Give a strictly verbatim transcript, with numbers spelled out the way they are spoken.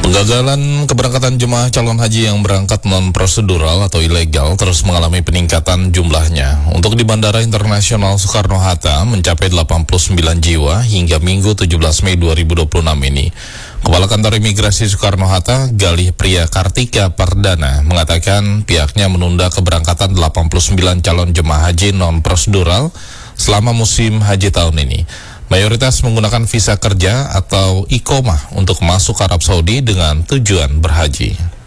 Penggagalan keberangkatan jemaah calon haji yang berangkat non-prosedural atau ilegal terus mengalami peningkatan jumlahnya. Untuk di Bandara Internasional Soekarno-Hatta mencapai delapan puluh sembilan jiwa hingga Minggu tujuh belas Mei dua ribu dua puluh enam ini. Kepala Kantor Imigrasi Soekarno-Hatta, Galih Priya Kartika Pardana, mengatakan pihaknya menunda keberangkatan delapan puluh sembilan calon jemaah haji non-prosedural selama musim haji tahun ini. Mayoritas menggunakan visa kerja atau iqomah untuk masuk Arab Saudi dengan tujuan berhaji.